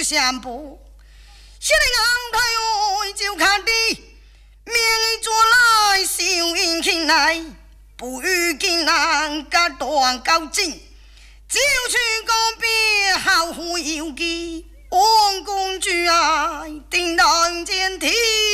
相补，现在昂台就看的命做来小英起来，不与艰难甲断交战，就去告别好虎游记，王公主爱定当见天。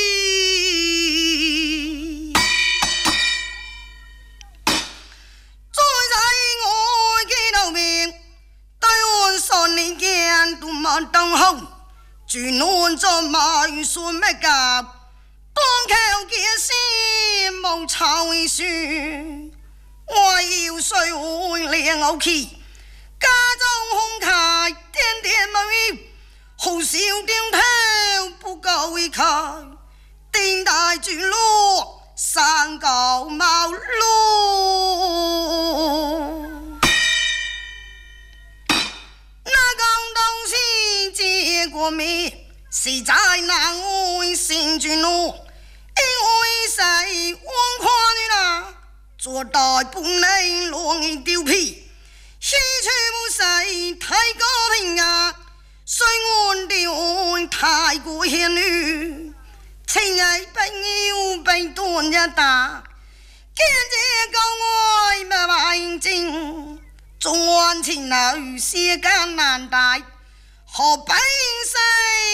都马当后，军乱做埋算咩夹，当口结心无草树，我要水会亮屋企，家中红开点点美，好笑顶头不够一开，顶大巨落山高茅庐。结果灭，实在难为新君路，因为谁王夸你啦，做大不能乱一丢皮，西去不谁太高平啊，虽我丢太过险女，亲爱朋友被断一打，见这高爱没白精，中晚情侣些艰难大。何必谁